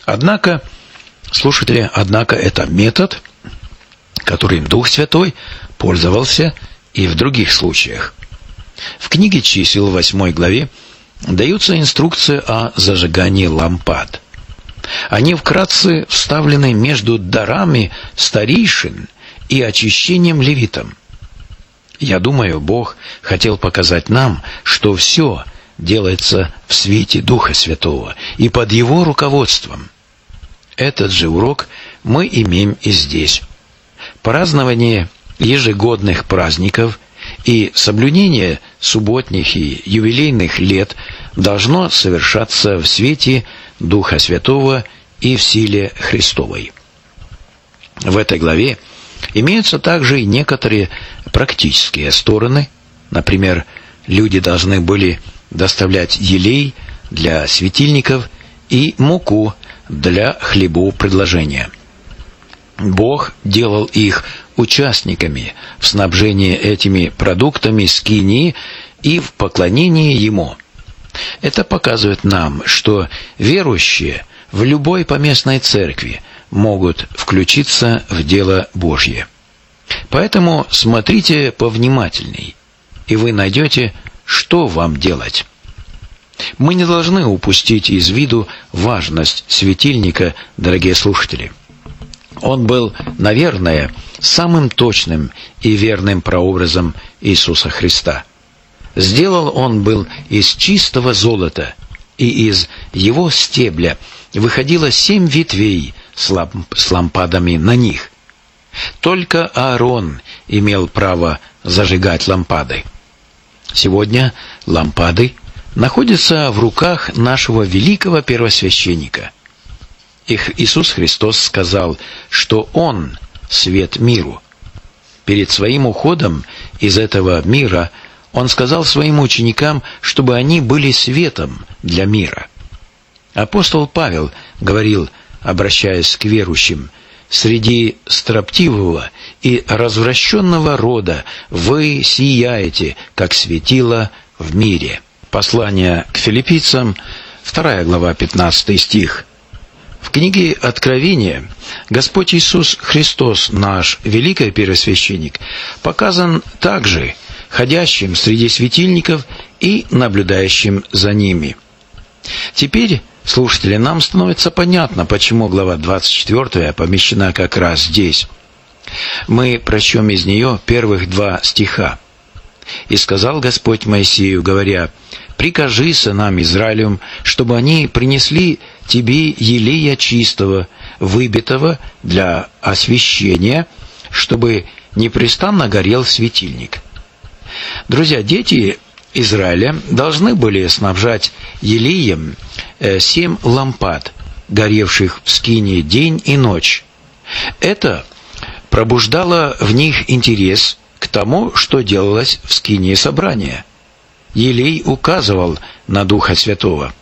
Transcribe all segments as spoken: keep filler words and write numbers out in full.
Однако, слушатели, однако это метод, которым Дух Святой пользовался и в других случаях. В книге «Чисел» в восьмой главе даются инструкции о зажигании лампад. Они вкратце вставлены между дарами старейшин и очищением левитам. Я думаю, Бог хотел показать нам, что все делается в свете Духа Святого и под Его руководством. Этот же урок мы имеем и здесь. Празднование ежегодных праздников и соблюдение субботних и юбилейных лет должно совершаться в свете Духа Святого и в силе Христовой. В этой главе имеются также и некоторые практические стороны. Например, люди должны были доставлять елей для светильников и муку для хлебопредложения. Бог делал их участниками в снабжении этими продуктами скинии и в поклонении Ему. Это показывает нам, что верующие в любой поместной церкви могут включиться в дело Божье. Поэтому смотрите повнимательней, и вы найдете, что вам делать. Мы не должны упустить из виду важность светильника, дорогие слушатели. Он был, наверное, самым точным и верным прообразом Иисуса Христа. Сделал он был из чистого золота, и из его стебля выходило семь ветвей с, ламп, с лампадами на них. Только Аарон имел право зажигать лампады. Сегодня лампады находятся в руках нашего великого первосвященника. Их Иисус Христос сказал, что Он – свет миру. Перед своим уходом из этого мира Он сказал своим ученикам, чтобы они были светом для мира. Апостол Павел говорил, обращаясь к верующим: «Среди строптивого и развращенного рода вы сияете, как светило в мире». Послание к филиппийцам, вторая глава, пятнадцатый стих. В книге Откровения Господь Иисус Христос, наш великий первосвященник, показан также ходящим среди светильников и наблюдающим за ними. Теперь, слушатели, нам становится понятно, почему глава двадцать четвёртая помещена как раз здесь. Мы прочтем из нее первых два стиха. «И сказал Господь Моисею, говоря: прикажи сынам Израилевым, чтобы они принесли тебе елея чистого, выбитого для освящения, чтобы непрестанно горел светильник». Друзья, дети Израиля должны были снабжать елеем семь лампад, горевших в скинии день и ночь. Это пробуждало в них интерес к тому, что делалось в скинии собрания. Елей указывал на Духа Святого.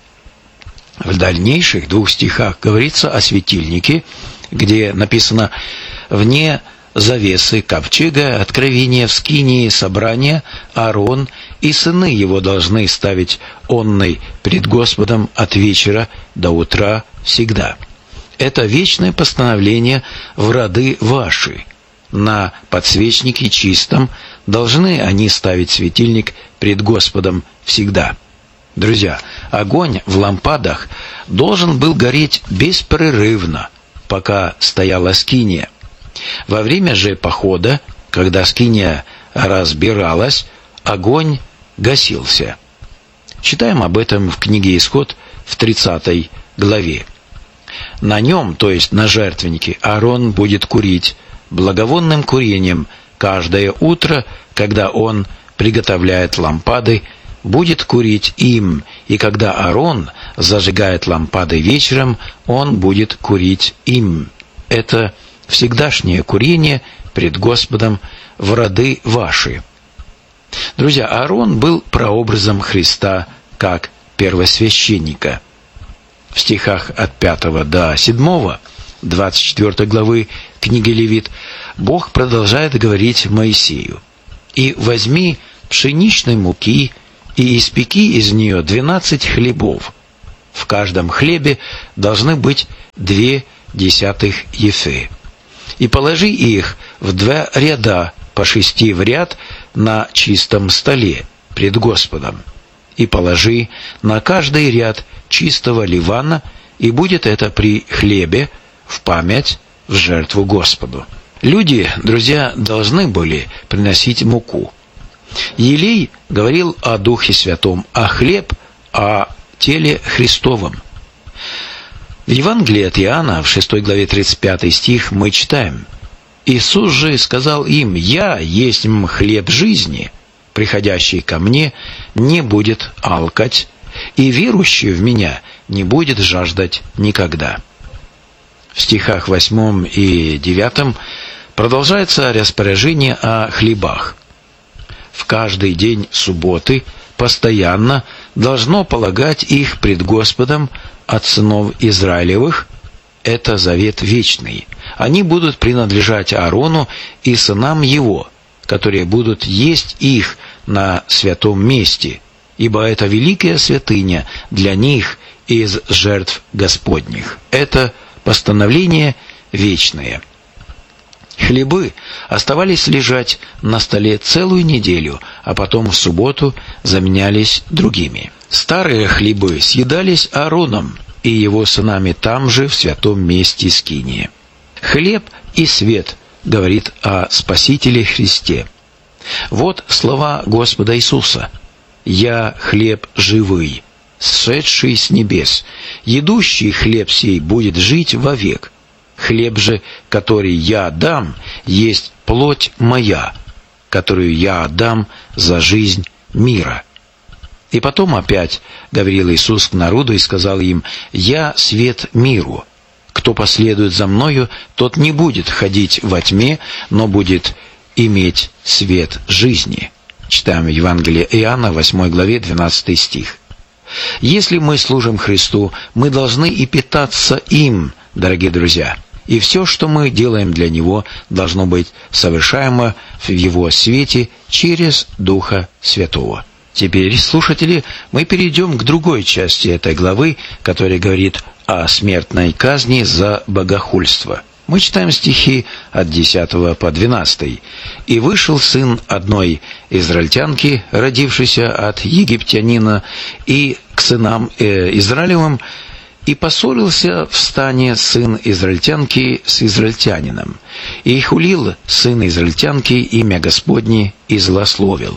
В дальнейших двух стихах говорится о светильнике, где написано: «Вне завесы ковчега откровения в скинии собрания Аарон и сыны его должны ставить онный пред Господом от вечера до утра всегда». Это вечное постановление в роды ваши. На подсвечнике чистом должны они ставить светильник пред Господом всегда. Друзья, огонь в лампадах должен был гореть беспрерывно, пока стояла скиния. Во время же похода, когда скиния разбиралась, огонь гасился. Читаем об этом в книге Исход в тридцатой главе. На нем, то есть на жертвеннике, Аарон будет курить благовонным курением каждое утро, когда он приготовляет лампады, будет курить им, и когда Аарон зажигает лампады вечером, он будет курить им. Это всегдашнее курение пред Господом в роды ваши. Друзья, Аарон был прообразом Христа как первосвященника. В стихах от пятого до седьмого двадцать четвёртой главы книги Левит Бог продолжает говорить Моисею: «И возьми пшеничной муки и испеки из нее двенадцать хлебов, В каждом хлебе должны быть две десятых ефы. И положи их в два ряда, по шести в ряд, на чистом столе пред Господом. И положи на каждый ряд чистого ливана, и будет это при хлебе в память, в жертву Господу. Люди, друзья, должны были приносить муку. Елей говорил о Духе Святом, а хлеб о теле Христовом. В Евангелии от Иоанна, в шестой главе тридцать пятый стих, мы читаем: «Иисус же сказал им: Я есть хлеб жизни, приходящий ко мне не будет алкать, и верующий в меня не будет жаждать никогда». В стихах восьмом и девятом продолжается распоряжение о хлебах. В каждый день субботы постоянно должно полагать их пред Господом от сынов Израилевых. Это завет вечный. Они будут принадлежать Аарону и сынам его, которые будут есть их на святом месте, ибо это великая святыня для них из жертв Господних. Это постановление вечное. Хлебы оставались лежать на столе целую неделю, а потом в субботу заменялись другими. Старые хлебы съедались Аароном и его сынами там же, в святом месте скинии. «Хлеб и свет» говорит о Спасителе Христе. Вот слова Господа Иисуса: «Я хлеб живый, сшедший с небес. Едущий хлеб сей будет жить вовек. Хлеб же, который я дам, есть плоть моя, которую я отдам за жизнь мира». И потом опять говорил Иисус к народу и сказал им: «Я свет миру. Кто последует за Мною, тот не будет ходить во тьме, но будет иметь свет жизни». Читаем Евангелие Иоанна, восьмой главе, двенадцатый стих. Если мы служим Христу, мы должны и питаться им, дорогие друзья. И все, что мы делаем для Него, должно быть совершаемо в Его свете через Духа Святого. Теперь, слушатели, мы перейдем к другой части этой главы, которая говорит о смертной казни за богохульство. Мы читаем стихи от десятого по двенадцатый. «И вышел сын одной израильтянки, родившейся от египтянина, и к сынам э, Израилевым, и поссорился в стане сын израильтянки с израильтянином, и хулил сын израильтянки имя Господне и злословил.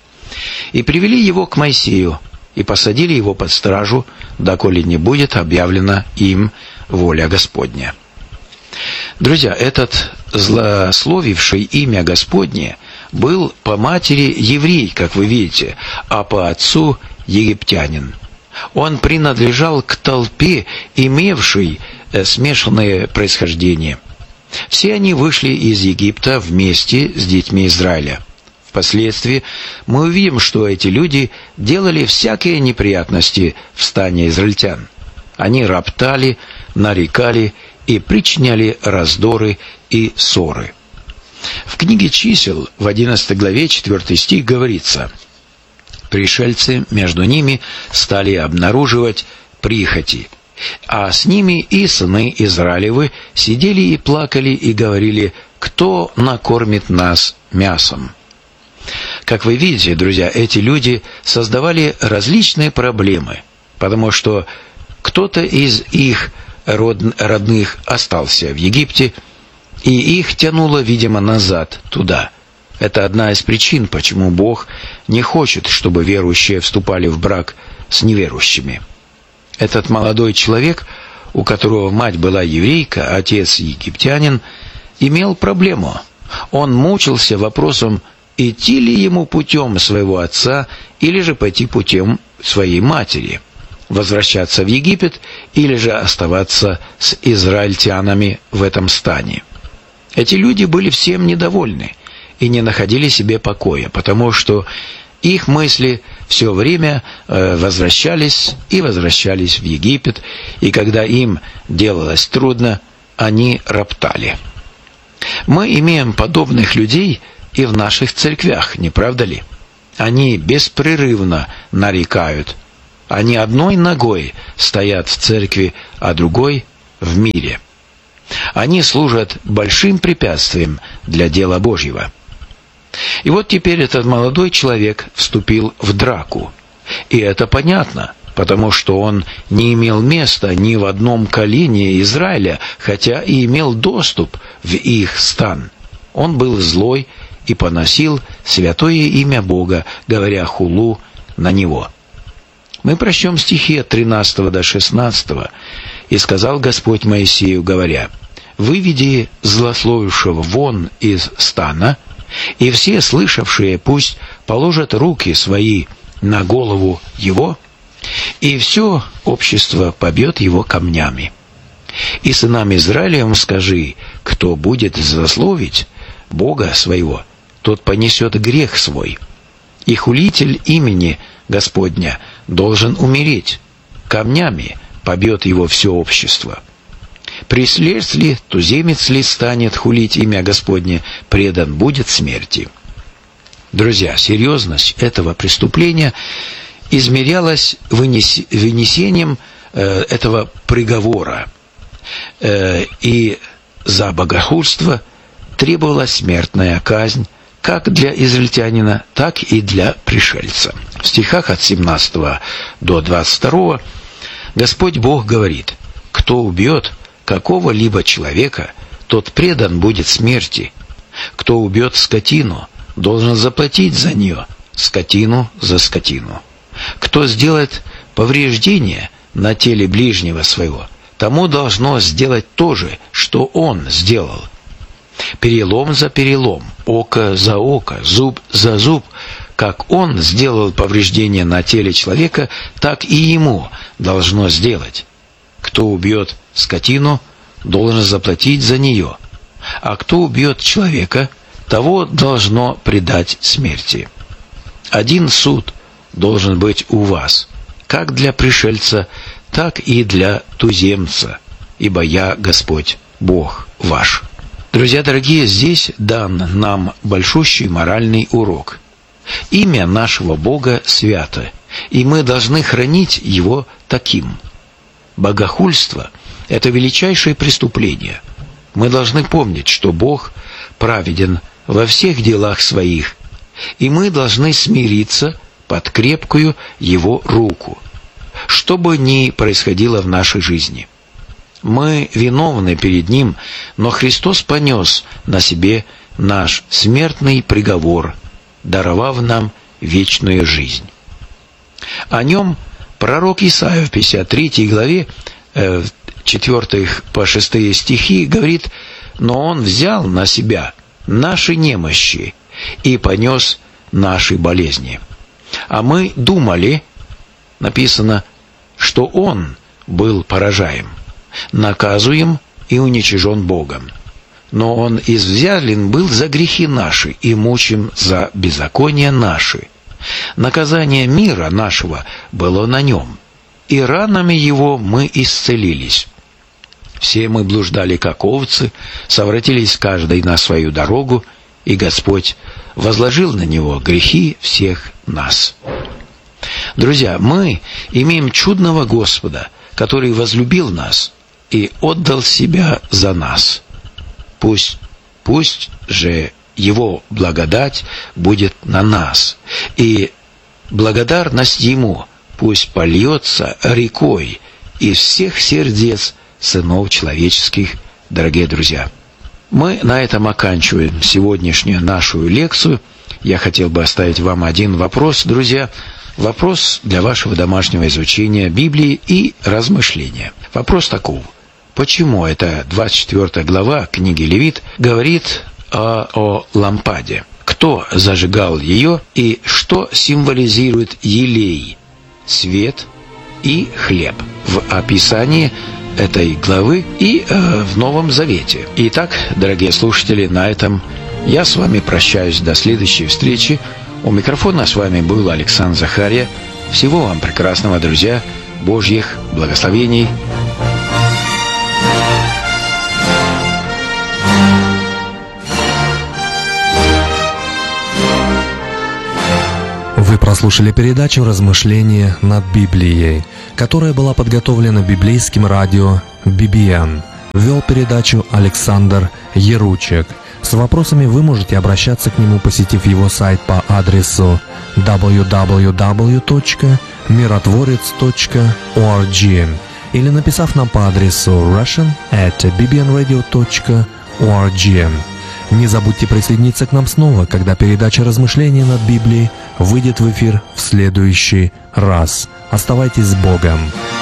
И привели его к Моисею, и посадили его под стражу, доколе не будет объявлена им воля Господня». Друзья, этот злословивший имя Господне был по матери еврей, как вы видите, а по отцу египтянин. Он принадлежал к толпе, имевшей смешанное происхождение. Все они вышли из Египта вместе с детьми Израиля. Впоследствии мы увидим, что эти люди делали всякие неприятности в стане израильтян. Они роптали, нарекали и причиняли раздоры и ссоры. В книге «Чисел» в одиннадцатой главе четвёртый стих говорится: «Пришельцы между ними стали обнаруживать прихоти, а с ними и сыны Израилевы сидели и плакали и говорили: кто накормит нас мясом?» Как вы видите, друзья, эти люди создавали различные проблемы, потому что кто-то из их родных остался в Египте, и их тянуло, видимо, назад туда. Это одна из причин, почему Бог не хочет, чтобы верующие вступали в брак с неверующими. Этот молодой человек, у которого мать была еврейка, а отец египтянин, имел проблему. Он мучился вопросом, идти ли ему путем своего отца или же пойти путем своей матери, возвращаться в Египет или же оставаться с израильтянами в этом стане. Эти люди были всем недовольны и не находили себе покоя, потому что их мысли все время э, возвращались и возвращались в Египет, и когда им делалось трудно, они роптали. Мы имеем подобных людей и в наших церквях, не правда ли? Они беспрерывно нарекают, Они одной ногой стоят в церкви, а другой в мире. Они служат большим препятствием для дела Божьего. И вот теперь этот молодой человек вступил в драку. И это понятно, потому что он не имел места ни в одном колене Израиля, хотя и имел доступ в их стан. Он был злой и поносил святое имя Бога, говоря хулу на него. Мы прочтем стихи от тринадцатого до шестнадцатого. «И сказал Господь Моисею, говоря: выведи злословившего вон из стана, и все слышавшие пусть положат руки свои на голову его, и все общество побьет его камнями. И сынам Израилевым скажи: кто будет злословить Бога своего, тот понесет грех свой. И хулитель имени Господня должен умереть, камнями побьет его все общество. Преследс ли, туземец ли станет хулить имя Господне, предан будет смерти». Друзья, серьезность этого преступления измерялась вынес... вынесением э, этого приговора. Э, и за богохульство требовалась смертная казнь как для израильтянина, так и для пришельца. В стихах от семнадцатого до двадцать второго Господь Бог говорит: «Кто убьет какого-либо человека, тот предан будет смерти. Кто убьет скотину, должен заплатить за нее, скотину за скотину. Кто сделает повреждение на теле ближнего своего, тому должно сделать то же, что он сделал. Перелом за перелом, око за око, зуб за зуб. Как он сделал повреждение на теле человека, так и ему должно сделать. Кто убьет скотину, должен заплатить за нее, а кто убьет человека, того должно предать смерти. Один суд должен быть у вас, как для пришельца, так и для туземца, ибо я Господь Бог ваш». Друзья дорогие, здесь дан нам большущий моральный урок. Имя нашего Бога свято, и мы должны хранить его таким. Богохульство – это величайшее преступление. Мы должны помнить, что Бог праведен во всех делах своих, и мы должны смириться под крепкую Его руку, что бы ни происходило в нашей жизни. Мы виновны перед Ним, но Христос понес на себе наш смертный приговор, даровав нам вечную жизнь. О Нем пророк Исаия в пятьдесят третьей главе, э, четвёртых по шестые стихи, говорит: «Но Он взял на себя наши немощи и понес наши болезни. А мы думали, написано, что Он был поражаем, наказуем и уничижен Богом. Но Он извзялен был за грехи наши и мучим за беззакония наши. Наказание мира нашего было на Нем, и ранами Его мы исцелились. Все мы блуждали, как овцы, совратились каждый на свою дорогу, и Господь возложил на Него грехи всех нас». Друзья, мы имеем чудного Господа, который возлюбил нас и отдал себя за нас. Пусть, пусть же Его благодать будет на нас, и благодарность Ему пусть польется рекой из всех сердец сынов человеческих, дорогие друзья. Мы на этом оканчиваем сегодняшнюю нашу лекцию. Я хотел бы оставить вам один вопрос, друзья. Вопрос для вашего домашнего изучения Библии и размышления. Вопрос таков: почему эта двадцать четвёртая глава книги Левит говорит о, о лампаде? Кто зажигал ее и что символизирует елей, свет и хлеб в описании этой главы и э, в Новом Завете? Итак, дорогие слушатели, на этом я с вами прощаюсь до следующей встречи. У микрофона с вами был Александр Захарья. Всего вам прекрасного, друзья, Божьих благословений. Вы прослушали слушали передачу «Размышления над Библией», которая была подготовлена библейским радио би би эн. Вел передачу Александр Яручек. С вопросами вы можете обращаться к нему, посетив его сайт по адресу дабл ю дабл ю дабл ю точка миротворец точка орг или написав нам по адресу russian at би би эн радио точка орг. Не забудьте присоединиться к нам снова, когда передача «Размышления над Библией» выйдет в эфир в следующий раз. Оставайтесь с Богом!